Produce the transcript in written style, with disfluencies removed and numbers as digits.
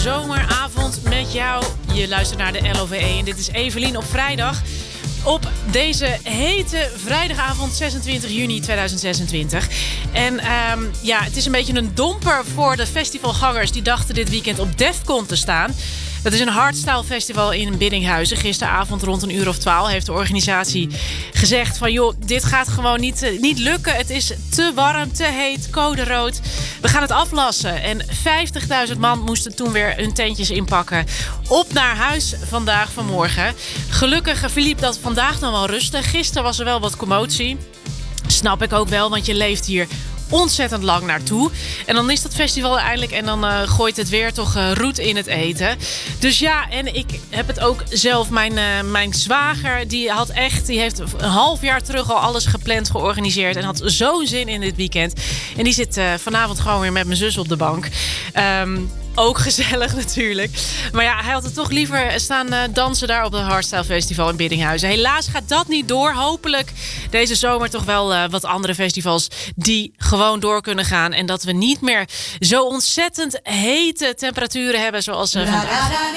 zomeravond met jou. Je luistert naar de LOVE en dit is Evelien op vrijdag. Op deze hete vrijdagavond 26 juni 2026. En het is een beetje een domper voor de festivalgangers die dachten dit weekend op Defcon te staan. Dat is een hardstyle festival in Biddinghuizen. Gisteravond rond 11:12 heeft de organisatie gezegd van joh, dit gaat gewoon niet lukken. Het is te warm, te heet, code rood. We gaan het aflassen. En 50.000 man moesten toen weer hun tentjes inpakken. Op naar huis vanmorgen. Gelukkig verliep dat vandaag nog wel rustig. Gisteren was er wel wat commotie. Snap ik ook wel, want je leeft hier ontzettend lang naartoe. En dan is dat festival eindelijk en dan gooit het weer toch roet in het eten. Dus ja, en ik heb het ook zelf. Mijn zwager, die heeft een half jaar terug al alles gepland, georganiseerd en had zo'n zin in dit weekend. En die zit vanavond gewoon weer met mijn zus op de bank. Ook gezellig natuurlijk. Maar ja, hij had het toch liever staan dansen daar op het Hardstyle Festival in Biddinghuizen. Helaas gaat dat niet door. Hopelijk deze zomer toch wel wat andere festivals die gewoon door kunnen gaan. En dat we niet meer zo ontzettend hete temperaturen hebben zoals vandaag.